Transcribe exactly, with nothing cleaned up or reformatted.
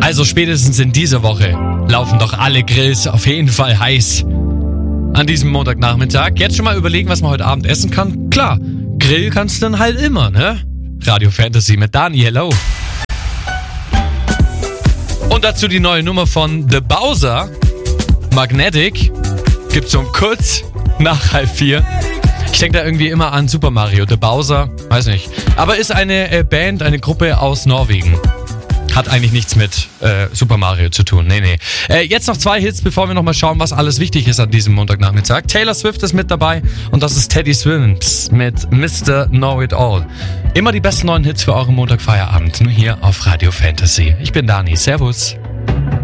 Also spätestens in dieser Woche laufen doch alle Grills auf jeden Fall heiß. An diesem Montagnachmittag. Jetzt schon mal überlegen, was man heute Abend essen kann. Klar, Grill kannst du dann halt immer, ne? Radio Fantasy mit Dani, hello. Und dazu die neue Nummer von The Bowser, Magnetic. Gibt's um kurz nach halb vier. Ich denke da irgendwie immer an Super Mario. The Bowser, weiß nicht. Aber ist eine äh, Band, eine Gruppe aus Norwegen. Hat eigentlich nichts mit äh, Super Mario zu tun. Nee, nee. Äh, jetzt noch zwei Hits, bevor wir nochmal schauen, was alles wichtig ist an diesem Montagnachmittag. Taylor Swift ist mit dabei und das ist Teddy Swims mit Mister Know It All. Immer die besten neuen Hits für euren Montagfeierabend. Nur hier auf Radio Fantasy. Ich bin Dani. Servus.